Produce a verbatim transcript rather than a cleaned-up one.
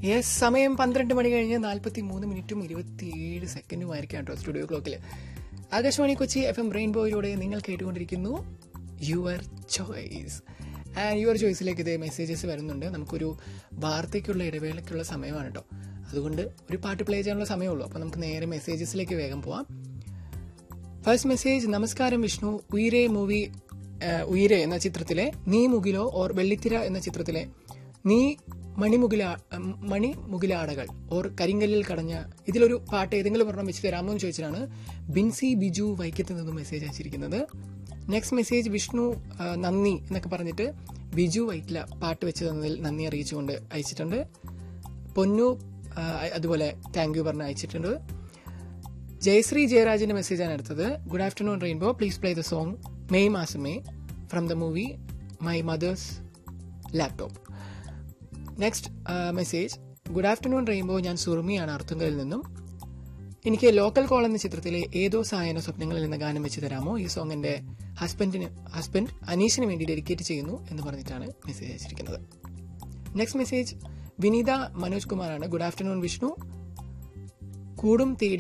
Yes, സമയം പന്ത്രണ്ട് മണി കഴിഞ്ഞ് നാൽപ്പത്തി മൂന്ന് മിനിറ്റും ഇരുപത്തിയേഴ് സെക്കൻഡുമായിരിക്കും കേട്ടോ സ്റ്റുഡിയോ ക്ലോക്കിൽ. ആകാശവാണി കൊച്ചി എഫ് എം റെയിൻബോയിലൂടെ നിങ്ങൾ കേട്ടുകൊണ്ടിരിക്കുന്നു യുവർ ചോയ്സ്. ആൻഡ് യുവർ ചോയ്സിലേക്ക് ഇതേ മെസ്സേജസ് വരുന്നുണ്ട്. നമുക്കൊരു വാർത്തയ്ക്കുള്ള ഇടവേളയ്ക്കുള്ള സമയമാണ് കേട്ടോ. അതുകൊണ്ട് ഒരു പാട്ട് പ്ലേ ചെയ്യാനുള്ള സമയമുള്ളൂ. അപ്പോൾ നമുക്ക് നേരെ മെസ്സേജസിലേക്ക് വേഗം പോവാം. ഫസ്റ്റ് മെസ്സേജ്: നമസ്കാരം വിഷ്ണു. ഉയിരെ മൂവി ഉയിരെ എന്ന ചിത്രത്തിലെ നീ മുകിലോ ഓർ വെള്ളിത്തിര എന്ന ചിത്രത്തിലെ നീ മണിമുകില മണിമുകിലാടകൾ ഓർ കരിങ്കല്ലിൽ കടഞ്ഞ ഇതിലൊരു പാട്ട് ഏതെങ്കിലും ഒരെണ്ണം വെച്ച് തരാമോ എന്ന് ചോദിച്ചിട്ടാണ് ബിൻസി ബിജു വൈക്കത്ത് നിന്നും മെസ്സേജ് അയച്ചിരിക്കുന്നത്. നെക്സ്റ്റ് മെസ്സേജ്: വിഷ്ണു നന്ദി എന്നൊക്കെ പറഞ്ഞിട്ട് ബിജു വൈറ്റില പാട്ട് വെച്ച് തന്നതിൽ നന്ദി അറിയിച്ചുകൊണ്ട് അയച്ചിട്ടുണ്ട്. പൊന്നു അതുപോലെ താങ്ക് യു പറഞ്ഞ് അയച്ചിട്ടുണ്ട്. ജയശ്രീ ജയരാജിന്റെ മെസ്സേജാണ് എടുത്തത്. Good afternoon rainbow, please play the song May മാസമേ from the movie my mother's laptop. Next message: good afternoon rainbow, ഞാൻ സുറുമിയാണ് അർത്തുങ്കലിൽ നിന്നും. എനിക്ക് ലോക്കൽ കോൾ എന്ന ചിത്രത്തിലെ ഏതോ സായന സ്വപ്നങ്ങളിൽ എന്ന ഗാനം വെച്ച് തരാമോ? ഈ സോങ് എൻ്റെ ഹസ്ബൻഡിന് ഹസ്ബൻഡ് അനീഷിന് വേണ്ടി ഡെഡിക്കേറ്റ് ചെയ്യുന്നു എന്ന് പറഞ്ഞിട്ടാണ് മെസ്സേജ് അയച്ചിരിക്കുന്നത്. നെക്സ്റ്റ് മെസ്സേജ് വിനീത മനോജ് കുമാറാണ്. ഗുഡ് ആഫ്റ്റർനൂൺ വിഷ്ണു, കൂടും തേടി